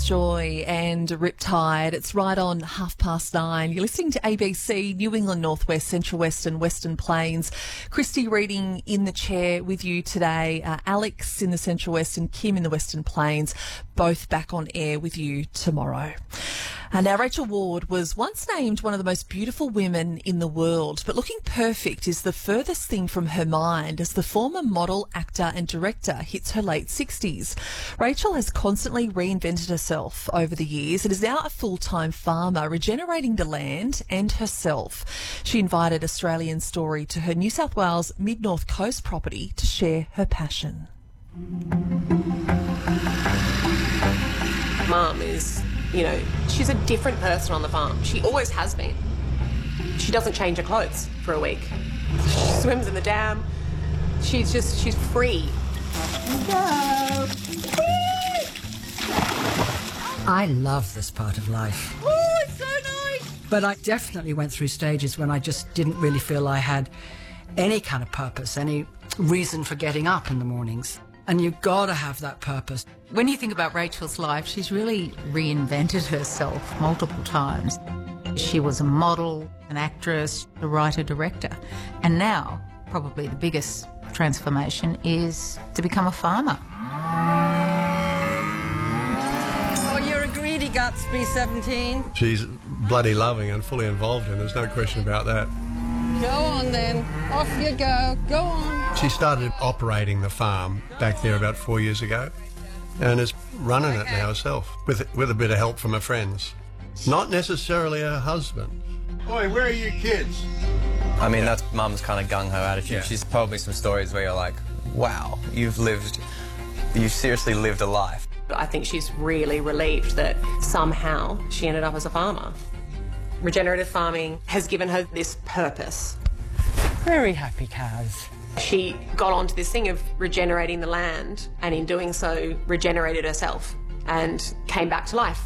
Joy and Riptide. It's right on 9:30. You're listening to ABC, New England, Northwest, Central West and Western Plains. Christy reading in the chair with you today. Alex in the Central West and Kim in the Western Plains, both back on air with you tomorrow. Now, Rachel Ward was once named one of the most beautiful women in the world, but looking perfect is the furthest thing from her mind as the former model, actor and director hits her late 60s. Rachel has constantly reinvented herself over the years and is now a full-time farmer, regenerating the land and herself. She invited Australian Story to her New South Wales Mid-North Coast property to share her passion. Mum is, she's a different person on the farm. She always has been. She doesn't change her clothes for a week. She swims in the dam. She's free. Go. I love this part of life. Oh, it's so nice. But I definitely went through stages when I just didn't really feel I had any kind of purpose, any reason for getting up in the mornings. And you've got to have that purpose. When you think about Rachel's life, she's really reinvented herself multiple times. She was a model, an actress, a writer-director. And now, probably the biggest transformation is to become a farmer. Oh, you're a greedy guts, B17. She's bloody loving and fully involved in it. There's no question about that. Go on then. Off you go. Go on. She started operating the farm back there about 4 years ago and is running it now herself with a bit of help from her friends. Not necessarily her husband. Boy, where are your kids? I mean, that's Mum's kind of gung-ho attitude. Yeah. She's told me some stories where you're like, wow, you've seriously lived a life. I think she's really relieved that somehow she ended up as a farmer. Regenerative farming has given her this purpose. Very happy cows. She got onto this thing of regenerating the land and in doing so regenerated herself and came back to life.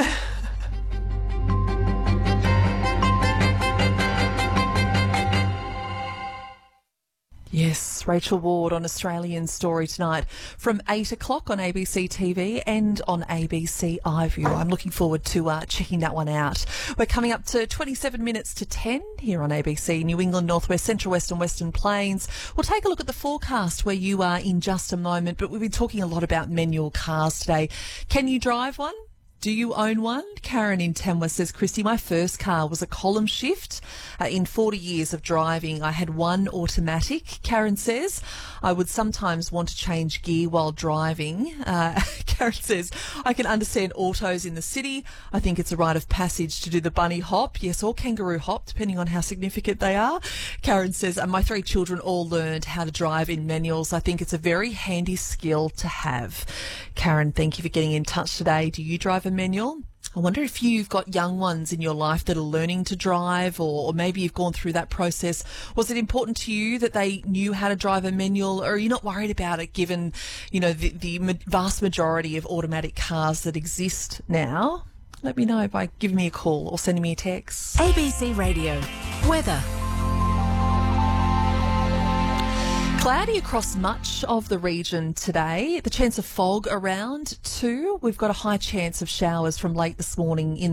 Yes, Rachel Ward on Australian Story tonight from 8 o'clock on ABC TV and on ABC iView. I'm looking forward to checking that one out. We're coming up to 27 minutes to 10 here on ABC, New England, Northwest, Central West and Western Plains. We'll take a look at the forecast where you are in just a moment, but we've been talking a lot about manual cars today. Can you drive one? Do you own one? Karen in Tamworth says, Christy, my first car was a column shift. In 40 years of driving, I had one automatic. Karen says, I would sometimes want to change gear while driving. Karen says, I can understand autos in the city. I think it's a rite of passage to do the bunny hop, yes, or kangaroo hop, depending on how significant they are. Karen says, my 3 children all learned how to drive in manuals. I think it's a very handy skill to have. Karen, thank you for getting in touch today. Do you drive a manual? I wonder if you've got young ones in your life that are learning to drive, or maybe you've gone through that process. Was it important to you that they knew how to drive a manual, or are you not worried about it given, the vast majority of automatic cars that exist now? Let me know by giving me a call or sending me a text. ABC Radio. Weather. Cloudy across much of the region today. The chance of fog around too. We've got a high chance of showers from late this morning in